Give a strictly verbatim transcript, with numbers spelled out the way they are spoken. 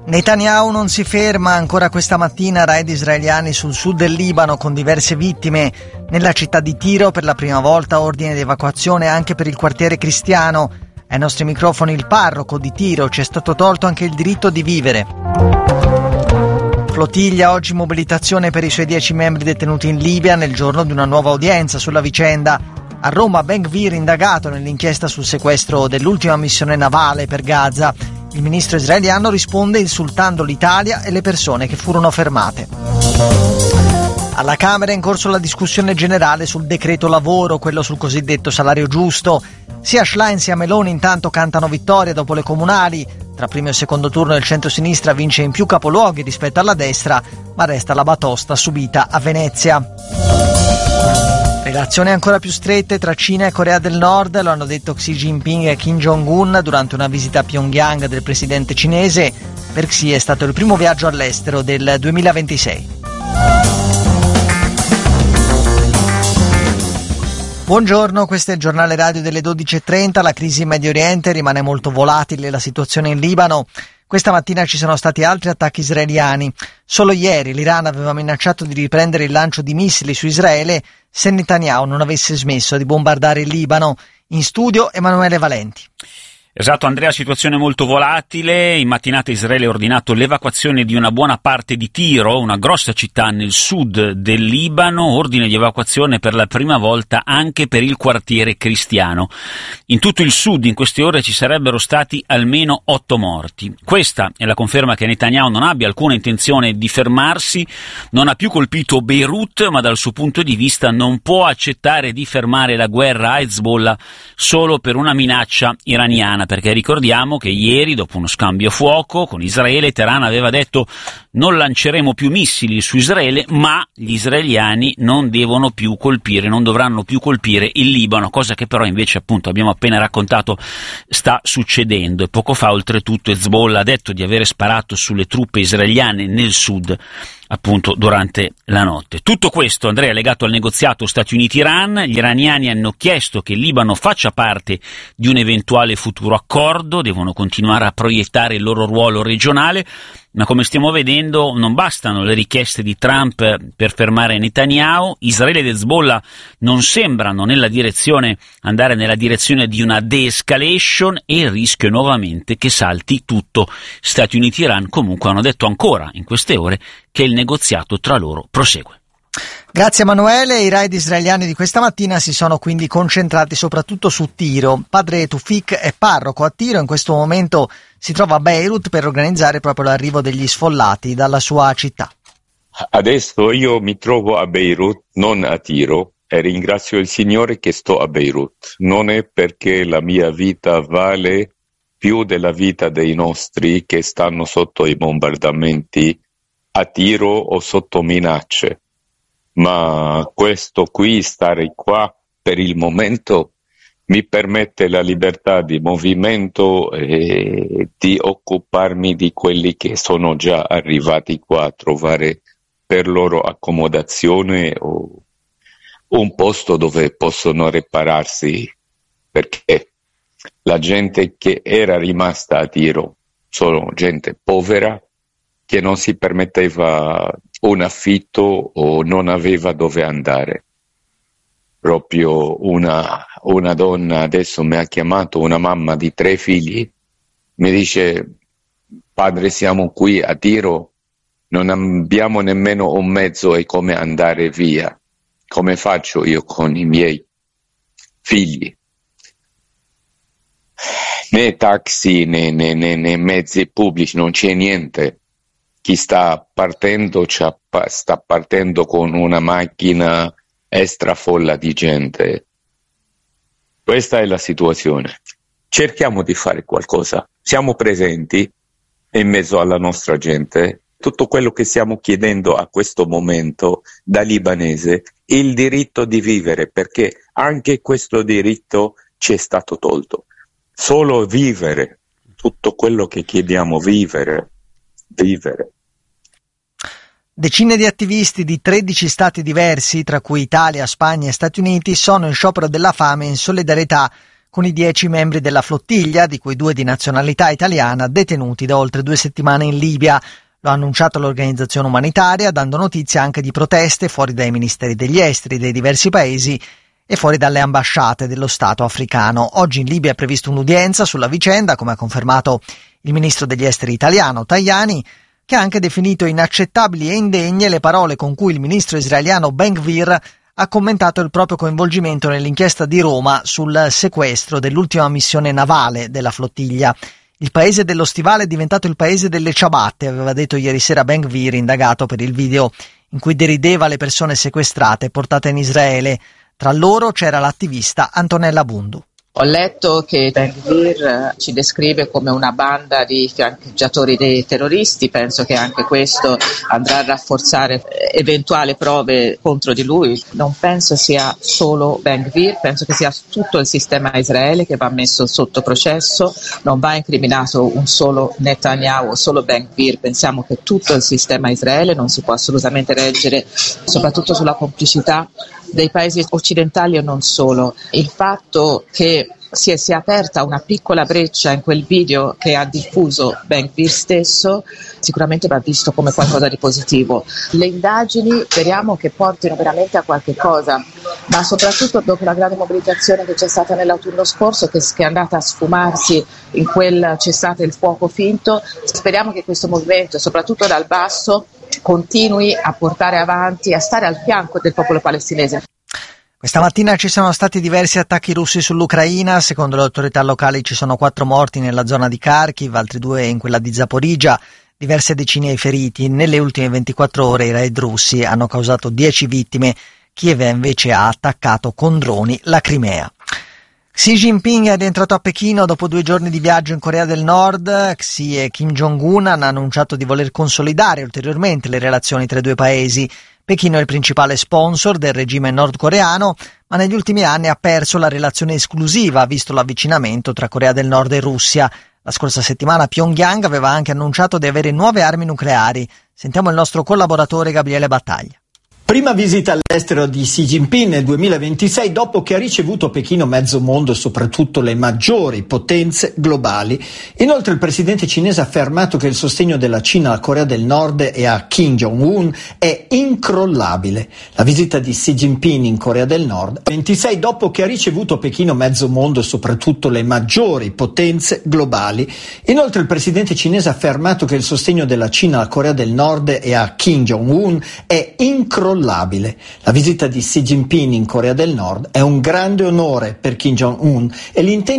Netanyahu non si ferma, ancora questa mattina raid israeliani sul sud del Libano con diverse vittime. Nella città di Tiro per la prima volta ordine di evacuazione anche per il quartiere cristiano. Ai nostri microfoni il parroco di Tiro: ci è stato tolto anche il diritto di vivere. Flottiglia, oggi mobilitazione per i suoi dieci membri detenuti in Libia nel giorno di una nuova udienza sulla vicenda. A Roma Ben Gvir indagato nell'inchiesta sul sequestro dell'ultima missione navale per Gaza. Il ministro israeliano risponde insultando l'Italia e le persone che furono fermate. Alla Camera è in corso la discussione generale sul decreto lavoro, quello sul cosiddetto salario giusto. Sia Schlein sia Meloni intanto cantano vittoria dopo le comunali. Tra primo e secondo turno il centro-sinistra vince in più capoluoghi rispetto alla destra, ma resta la batosta subita a Venezia. Relazioni ancora più strette tra Cina e Corea del Nord, lo hanno detto Xi Jinping e Kim Jong-un durante una visita a Pyongyang del presidente cinese. Per Xi è stato il primo viaggio all'estero del duemilaventisei. Buongiorno, questo è il giornale radio delle dodici e trenta. La crisi in Medio Oriente rimane molto volatile, la situazione in Libano. Questa mattina ci sono stati altri attacchi israeliani. Solo ieri l'Iran aveva minacciato di riprendere il lancio di missili su Israele se Netanyahu non avesse smesso di bombardare il Libano. In studio Emanuele Valenti. Esatto Andrea, situazione molto volatile. In mattinata Israele ha ordinato l'evacuazione di una buona parte di Tiro, una grossa città nel sud del Libano, ordine di evacuazione per la prima volta anche per il quartiere cristiano. In tutto il sud in queste ore ci sarebbero stati almeno otto morti. Questa è la conferma che Netanyahu non abbia alcuna intenzione di fermarsi, non ha più colpito Beirut, ma dal suo punto di vista non può accettare di fermare la guerra a Hezbollah solo per una minaccia iraniana. Perché ricordiamo che ieri, dopo uno scambio a fuoco con Israele, Teheran aveva detto non lanceremo più missili su Israele, ma gli israeliani non devono più colpire, non dovranno più colpire il Libano, cosa che però invece appunto abbiamo appena raccontato sta succedendo. E poco fa oltretutto Hezbollah ha detto di avere sparato sulle truppe israeliane nel sud appunto durante la notte. Tutto questo, Andrea, è legato al negoziato Stati Uniti-Iran. Gli iraniani hanno chiesto che il Libano faccia parte di un eventuale futuro accordo, devono continuare a proiettare il loro ruolo regionale, ma come stiamo vedendo non bastano le richieste di Trump per fermare Netanyahu. Israele ed Hezbollah non sembrano nella direzione andare nella direzione di una de-escalation e il rischio è nuovamente che salti tutto. Stati Uniti-Iran comunque hanno detto ancora in queste ore che il negoziato tra loro prosegue. Grazie Emanuele. I raid israeliani di questa mattina si sono quindi concentrati soprattutto su Tiro. Padre Tufik è parroco a Tiro, in questo momento si trova a Beirut per organizzare proprio l'arrivo degli sfollati dalla sua città. Adesso io mi trovo a Beirut, non a Tiro, e ringrazio il Signore che sto a Beirut. Non è perché la mia vita vale più della vita dei nostri che stanno sotto i bombardamenti a Tiro o sotto minacce. Ma questo qui, stare qua per il momento, mi permette la libertà di movimento e di occuparmi di quelli che sono già arrivati qua, a trovare per loro accomodazione o un posto dove possono ripararsi, perché la gente che era rimasta a Tiro sono gente povera che non si permetteva un affitto o non aveva dove andare. Proprio una, una donna adesso mi ha chiamato, una mamma di tre figli, mi dice: padre, siamo qui a Tiro, non abbiamo nemmeno un mezzo e come andare via, come faccio io con i miei figli? Né taxi né, né, né, né mezzi pubblici, non c'è niente. Chi sta partendo sta partendo con una macchina extra folla di gente. Questa è la situazione. Cerchiamo di fare qualcosa. Siamo presenti in mezzo alla nostra gente. Tutto quello che stiamo chiedendo a questo momento da libanese è il diritto di vivere, perché anche questo diritto ci è stato tolto. Solo vivere, tutto quello che chiediamo, vivere, vivere. Decine di attivisti di tredici stati diversi, tra cui Italia, Spagna e Stati Uniti, sono in sciopero della fame in solidarietà con i dieci membri della flottiglia, di cui due di nazionalità italiana, detenuti da oltre due settimane in Libia. Lo ha annunciato l'organizzazione umanitaria, dando notizia anche di proteste fuori dai ministeri degli esteri dei diversi paesi e fuori dalle ambasciate dello Stato africano. Oggi in Libia è prevista un'udienza sulla vicenda, come ha confermato il ministro degli esteri italiano Tajani, che ha anche definito inaccettabili e indegne le parole con cui il ministro israeliano Ben-Gvir ha commentato il proprio coinvolgimento nell'inchiesta di Roma sul sequestro dell'ultima missione navale della flottiglia. Il paese dello stivale è diventato il paese delle ciabatte, aveva detto ieri sera Ben-Gvir, indagato per il video in cui derideva le persone sequestrate e portate in Israele. Tra loro c'era l'attivista Antonella Bundu. Ho letto che Ben-Gvir ci descrive come una banda di fiancheggiatori dei terroristi, penso che anche questo andrà a rafforzare eventuali prove contro di lui. Non penso sia solo Ben-Gvir, penso che sia tutto il sistema Israele che va messo sotto processo, non va incriminato un solo Netanyahu o solo Ben-Gvir, pensiamo che tutto il sistema Israele non si può assolutamente reggere, soprattutto sulla complicità dei paesi occidentali e non solo. Il fatto che si è, si è aperta una piccola breccia in quel video che ha diffuso Ben-Gvir stesso sicuramente va visto come qualcosa di positivo. Le indagini speriamo che portino veramente a qualche cosa, ma soprattutto dopo la grande mobilitazione che c'è stata nell'autunno scorso, che, che è andata a sfumarsi in quel cessate il fuoco finto, speriamo che questo movimento, soprattutto dal basso, continui a portare avanti, a stare al fianco del popolo palestinese. Questa mattina ci sono stati diversi attacchi russi sull'Ucraina, secondo le autorità locali ci sono quattro morti nella zona di Kharkiv, altri due in quella di Zaporizhzhia, diverse decine di feriti. Nelle ultime ventiquattro ore i raid russi hanno causato dieci vittime, Kiev invece ha attaccato con droni la Crimea. Xi Jinping è rientrato a Pechino dopo due giorni di viaggio in Corea del Nord. Xi e Kim Jong-un hanno annunciato di voler consolidare ulteriormente le relazioni tra i due paesi. Pechino è il principale sponsor del regime nordcoreano, ma negli ultimi anni ha perso la relazione esclusiva, visto l'avvicinamento tra Corea del Nord e Russia. La scorsa settimana Pyongyang aveva anche annunciato di avere nuove armi nucleari. Sentiamo il nostro collaboratore Gabriele Battaglia. Prima visita all'estero di Xi Jinping nel duemilaventisei, dopo che ha ricevuto a Pechino mezzo mondo e soprattutto le maggiori potenze globali. Inoltre il presidente cinese ha affermato che il sostegno della Cina alla Corea del Nord e a Kim Jong-un è incrollabile. La visita di Xi Jinping in Corea del Nord, ventisei dopo che ha ricevuto a Pechino mezzo mondo e soprattutto le maggiori potenze globali. Inoltre il presidente cinese ha affermato che il sostegno della Cina alla Corea del Nord e a Kim Jong-un è incrollabile. La visita di Xi Jinping in Corea del Nord è un grande onore per Kim Jong-un e l'intento